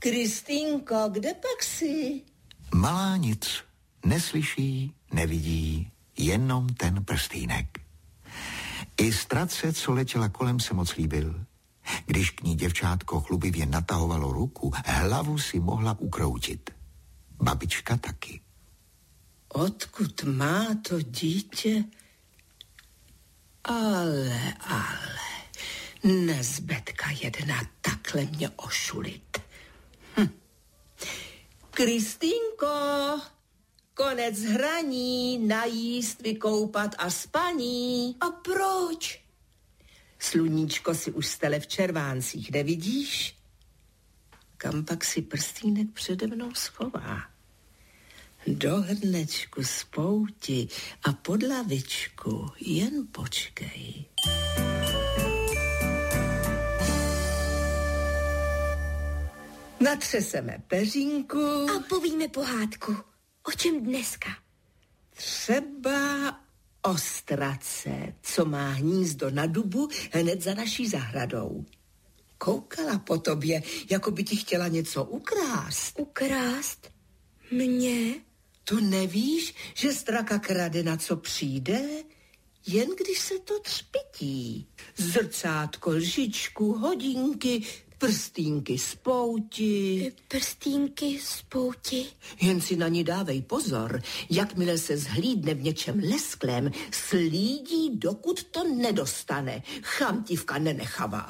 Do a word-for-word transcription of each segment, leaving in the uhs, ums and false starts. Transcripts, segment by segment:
Kristýnko, kde pak jsi? Malá nic, neslyší, nevidí, jenom ten prstýnek. I strace, co letěla kolem, se moc líbil. Když k ní děvčátko chlubivě natahovalo ruku, hlavu si mohla ukroutit. Babička taky. Odkud má to dítě? Ale, ale, nezbetka jedna takhle mě ošulit. Hm. Kristýnko, konec hraní, najíst, vykoupat a spaní. A proč? Sluníčko si už stele v červáncích, nevidíš? Kam pak si prstýnek přede mnou schová? Do hrnečku z pouti a pod lavičku, jen počkej. Natřeseme peřínku. A povíme pohádku. O čem dneska? Třeba o strace, co má hnízdo na dubu hned za naší zahradou. Koukala po tobě, jako by ti chtěla něco ukrást. Ukrást? Mě? To nevíš, že straka krade, na co přijde? Jen když se to třpití. Zrcátko, lžičku, hodinky, prstínky z pouti. Prstínky z pouti? Jen si na ní dávej pozor. Jakmile se zhlídne v něčem lesklém, slídí, dokud to nedostane. Chamtivka nenechavá.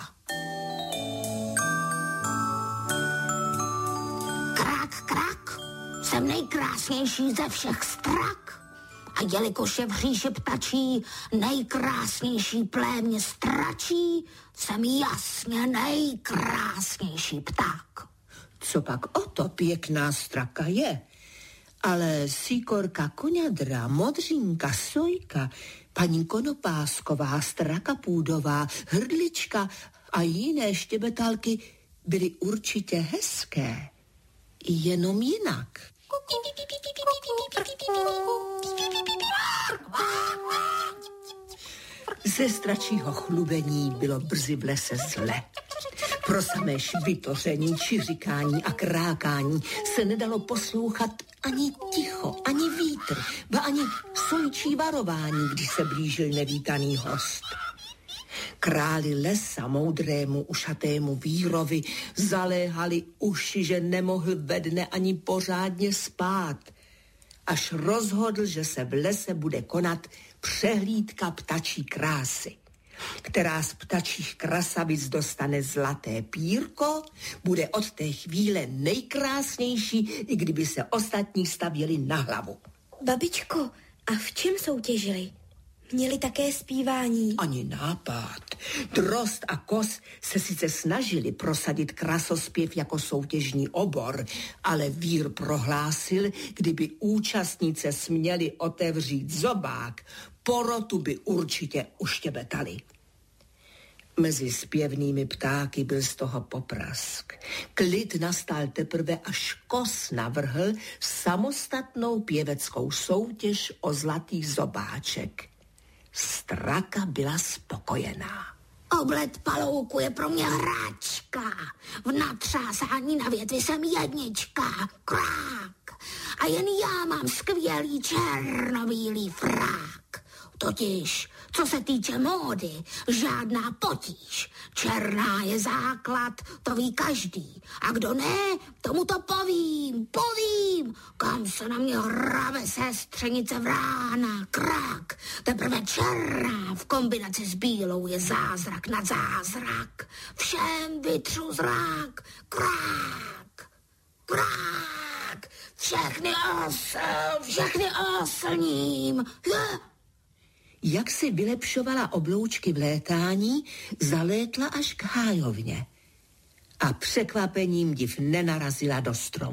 Krak, krak, jsem nejkrásnější ze všech strak. A jelikož je v říši ptačí nejkrásnější plémě stračí, jsem jasně nejkrásnější pták. Co pak o to pěkná straka je? Ale síkorka, koňadra, modřínka, sojka, paní Konopásková, straka půdová, hrdlička a jiné štěbetálky byly určitě hezké. Jenom jinak. Ze stračího chlubení bylo brzy v lese zle. Pro samé švitoření, čiřikání a krákání se nedalo poslouchat ani ticho, ani vítr, ba ani sojčí varování, když se blížil nevítaný host. Králi lesa, moudrému, ušatému vírovi, zaléhali uši, že nemohl ve dne ani pořádně spát, až rozhodl, že se v lese bude konat přehlídka ptačí krásy, která z ptačích krasavic dostane zlaté pírko, bude od té chvíle nejkrásnější, i kdyby se ostatní stavěli na hlavu. Babičko, a v čem soutěžili? Měli také zpívání? Ani nápad. Drost a kos se sice snažili prosadit krasospěv jako soutěžní obor, ale vír prohlásil, kdyby účastnice směli otevřít zobák, porotu by určitě uštěbetali. Mezi zpěvnými ptáky byl z toho poprask. Klid nastal teprve, až kos navrhl samostatnou pěveckou soutěž o zlatý zobáček. Straka byla spokojená. Oblet palouku je pro mě hráčka. V natřásání na větvi jsem jednička. Krák. A jen já mám skvělý černobílý frák. Totiž, co se týče módy, žádná potíž. Černá je základ, to ví každý. A kdo ne, tomu to povím, povím. Kam se na mě hrabe sestřenice vrána, krák. Teprve černá v kombinaci s bílou je zázrak nad zázrak. Všem vytřu zrak, krák, krák. Všechny osl, všechny oslním. Jak si vylepšovala obloučky v létání, zalétla až k hájovně. A překvapením div nenarazila do stromu.